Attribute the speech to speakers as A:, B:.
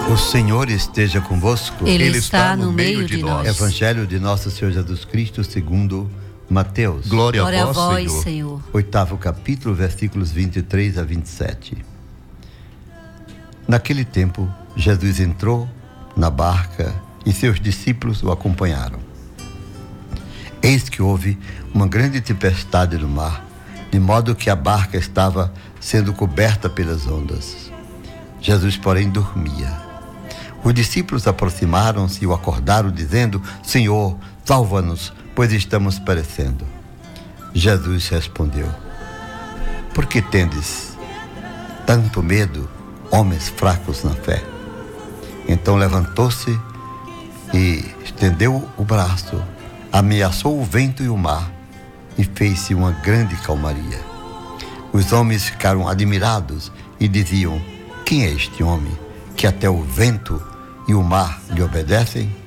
A: O Senhor esteja convosco.
B: Ele está no meio de nós.
A: Evangelho de nosso Senhor Jesus Cristo segundo Mateus.
B: Glória a vós, Senhor.
A: 8º capítulo, versículos 23 a 27. Naquele tempo, Jesus entrou na barca e seus discípulos o acompanharam. Eis que houve uma grande tempestade no mar, de modo que a barca estava sendo coberta pelas ondas. Jesus, porém, dormia. Os discípulos aproximaram-se e o acordaram, dizendo: Senhor, salva-nos, pois estamos perecendo. Jesus respondeu: Por que tendes tanto medo, homens fracos na fé? Então levantou-se e estendeu o braço, ameaçou o vento e o mar, e fez-se uma grande calmaria. Os homens ficaram admirados e diziam: Quem é este homem, que até o vento e o mar lhe obedecem?